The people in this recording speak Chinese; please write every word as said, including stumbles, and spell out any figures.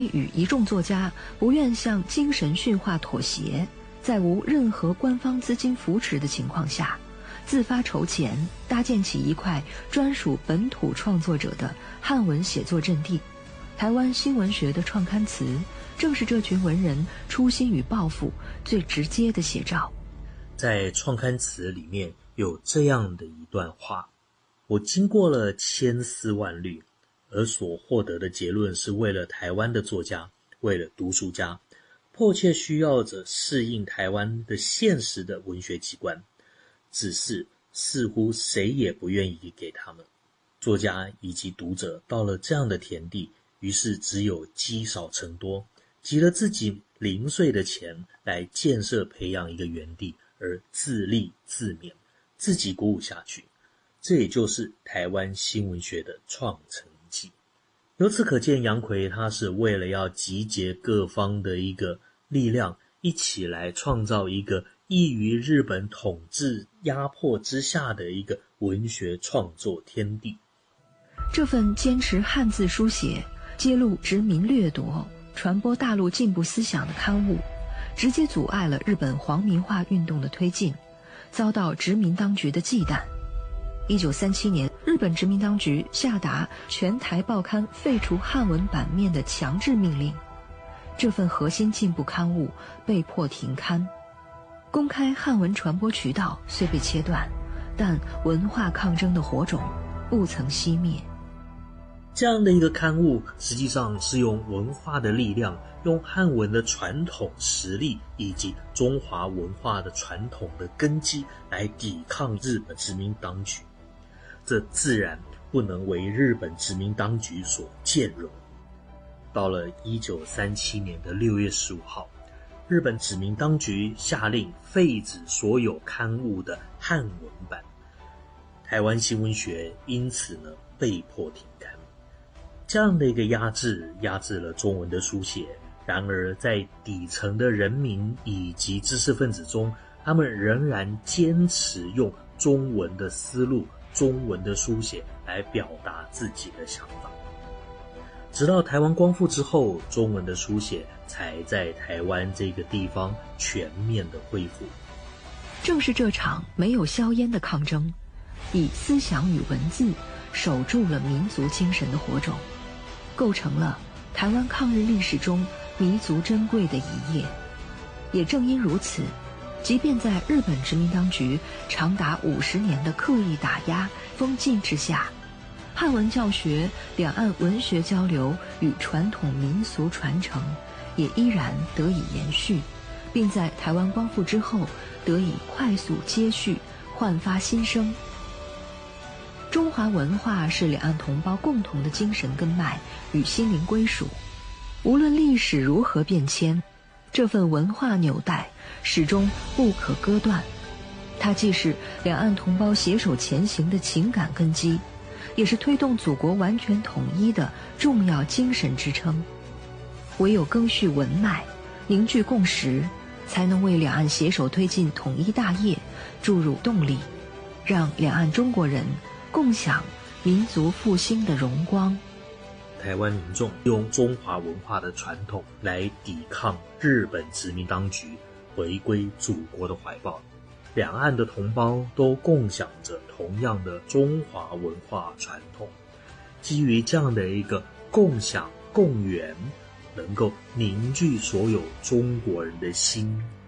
与一众作家不愿向精神驯化妥协，在无任何官方资金扶持的情况下，自发筹钱搭建起一块专属本土创作者的汉文写作阵地。台湾新文学的创刊词，正是这群文人初心与抱负最直接的写照。 在创刊词里面有这样的一段话：我经过了千丝万虑，而所获得的结论是为了台湾的作家，为了读书家，迫切需要着适应台湾的现实的文学机关，只是似乎谁也不愿意给他们。作家以及读者到了这样的田地，于是只有积少成多，集了自己零碎的钱来建设培养一个园地，而自立自勉，自己鼓舞下去。这也就是台湾新文学的创成记。由此可见，杨逵他是为了要集结各方的一个力量，一起来创造一个异于日本统治压迫之下的一个文学创作天地。 这份坚持汉字书写、揭露殖民掠夺、传播大陆进步思想的刊物，直接阻碍了日本皇民化运动的推进，遭到殖民当局的忌惮。一九三七年，日本殖民当局下达全台报刊废除汉文版面的强制命令，这份核心进步刊物被迫停刊。公开汉文传播渠道虽被切断，但文化抗争的火种不曾熄灭。 这样的一个刊物实际上是用文化的力量，用汉文的传统实力以及中华文化的传统的根基来抵抗日本殖民当局，这自然不能为日本殖民当局所兼容。到了一九三七年的六月十五号，日本殖民当局下令废止所有刊物的汉文版，台湾新文学因此呢被迫停刊。这样的一个压制，压制了中文的书写。然而在底层的人民以及知识分子中，他们仍然坚持用中文的思路、中文的书写来表达自己的想法。直到台湾光复之后，中文的书写才在台湾这个地方全面的恢复。 正是这场没有硝烟的抗争，以思想与文字守住了民族精神的火种，构成了台湾抗日历史中弥足珍贵的一页。也正因如此，即便在日本殖民当局长达五十年的刻意打压、封禁之下，汉文教学、两岸文学交流与传统民俗传承也依然得以延续，并在台湾光复之后得以快速接续、焕发新生。中华文化是两岸同胞共同的精神根脉与心灵归属，无论历史如何变迁，这份文化纽带始终不可割断。它既是两岸同胞携手前行的情感根基，也是推动祖国完全统一的重要精神支撑。唯有赓续文脉，凝聚共识，才能为两岸携手推进统一大业注入动力，让两岸中国人共享民族复兴的荣光。 台湾民众用中华文化的传统来抵抗日本殖民当局，回归祖国的怀抱。两岸的同胞都共享着同样的中华文化传统，基于这样的一个共享共圆，能够凝聚所有中国人的心